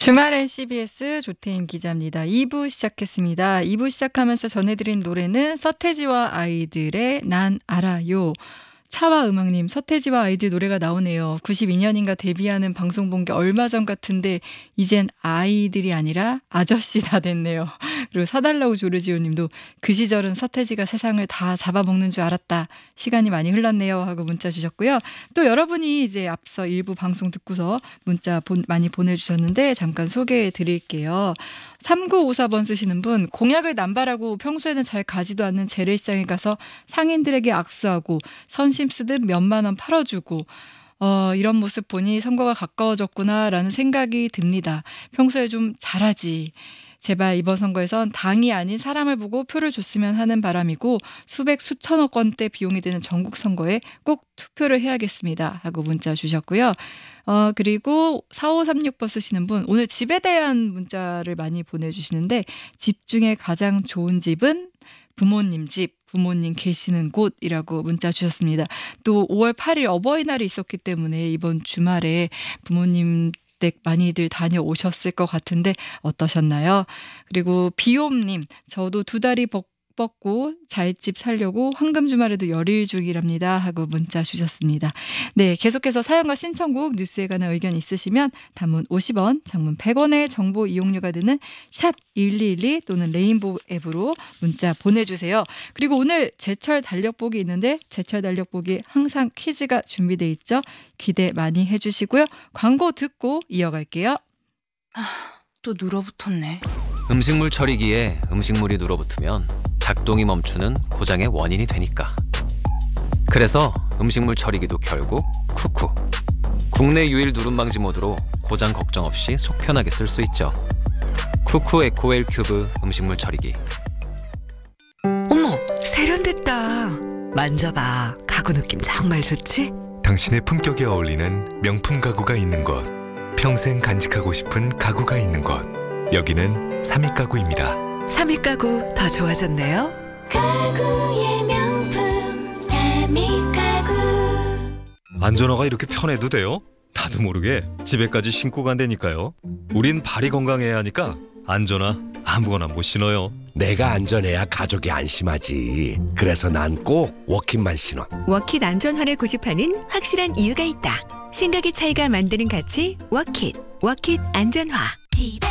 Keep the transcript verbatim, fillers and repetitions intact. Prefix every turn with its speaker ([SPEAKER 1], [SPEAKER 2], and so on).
[SPEAKER 1] 주말엔 씨비에스 조태임 기자입니다. 이 부 시작했습니다. 이 부 시작하면서 전해드린 노래는 서태지와 아이들의 난 알아요. 차와 음악님, 서태지와 아이들 노래가 나오네요. 구십이 년인가 데뷔하는 방송 본 게 얼마 전 같은데 이젠 아이들이 아니라 아저씨 다 됐네요. 그리고 사달라고 조르지오님도 그 시절은 서태지가 세상을 다 잡아먹는 줄 알았다. 시간이 많이 흘렀네요 하고 문자 주셨고요. 또 여러분이 이제 앞서 일부 방송 듣고서 문자 본, 많이 보내주셨는데 잠깐 소개해 드릴게요. 삼구오사 번 쓰시는 분, 공약을 남발하고 평소에는 잘 가지도 않는 재래시장에 가서 상인들에게 악수하고 선심 쓰듯 몇만 원 팔아주고 어, 이런 모습 보니 선거가 가까워졌구나라는 생각이 듭니다. 평소에 좀 잘하지. 제발 이번 선거에선 당이 아닌 사람을 보고 표를 줬으면 하는 바람이고 수백 수천억 원대 비용이 드는 전국 선거에 꼭 투표를 해야겠습니다 하고 문자 주셨고요. 어, 그리고 사오삼육 번 쓰시는 분, 오늘 집에 대한 문자를 많이 보내주시는데 집 중에 가장 좋은 집은 부모님 집, 부모님 계시는 곳이라고 문자 주셨습니다. 또 오월 팔일 어버이날이 있었기 때문에 이번 주말에 부모님 댁 많이들 다녀오셨을 것 같은데 어떠셨나요? 그리고 비옴님, 저도 두 다리 벅 뻗고 잘집 살려고 황금 주말에도 열일 중이랍니다 하고 문자 주셨습니다. 네, 계속해서 사연과 신청곡 뉴스에 관한 의견 있으시면 단문 오십 원, 장문 백 원의 정보 이용료가 드는 샵 일이일이 또는 레인보우 앱으로 문자 보내주세요. 그리고 오늘 제철 달력복이 있는데 제철 달력복이 항상 퀴즈가 준비돼 있죠. 기대 많이 해주시고요. 광고 듣고 이어갈게요.
[SPEAKER 2] 아, 또 눌어붙었네.
[SPEAKER 3] 음식물 처리기에 음식물이 눌어붙으면 작동이 멈추는 고장의 원인이 되니까. 그래서 음식물 처리기도 결국 쿠쿠. 국내 유일 누름 방지 모드로 고장 걱정 없이 속 편하게 쓸 수 있죠. 쿠쿠 에코웰 큐브 음식물 처리기.
[SPEAKER 2] 어머, 세련됐다. 만져봐. 가구 느낌 정말 좋지?
[SPEAKER 4] 당신의 품격에 어울리는 명품 가구가 있는 곳, 평생 간직하고 싶은 가구가 있는 곳, 여기는 삼익 가구입니다.
[SPEAKER 2] 삼익 가구 더 좋아졌네요.
[SPEAKER 5] 가구의 명품 삼익 가구.
[SPEAKER 6] 안전화가 이렇게 편해도 돼요? 나도 모르게 집에까지 신고 간다니까요. 우린 발이 건강해야 하니까 안전화 아무거나 못 신어요.
[SPEAKER 7] 내가 안전해야 가족이 안심하지. 그래서 난 꼭 워킷만 신어.
[SPEAKER 8] 워킷 안전화를 고집하는 확실한 이유가 있다. 생각의 차이가 만드는 가치 워킷. 워킷 안전화.
[SPEAKER 5] 집에